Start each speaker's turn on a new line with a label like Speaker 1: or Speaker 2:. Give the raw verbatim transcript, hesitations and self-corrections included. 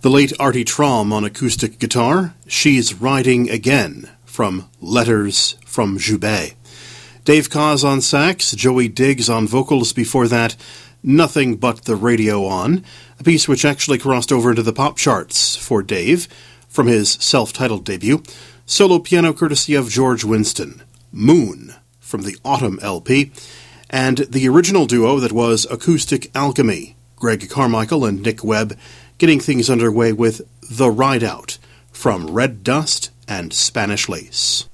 Speaker 1: The late Artie Traum on acoustic guitar, She's Riding Again, from Letters from Joubert. Dave Koz on sax, Joey Diggs on vocals before that, Nothing But the Radio On, a piece which actually crossed over into the pop charts for Dave, from his self-titled debut, solo piano courtesy of George Winston, Moon, from the Autumn L P, and the original duo that was Acoustic Alchemy, Greg Carmichael and Nick Webb, getting things underway with The Ride Out, from Red Dust and Spanish Lace.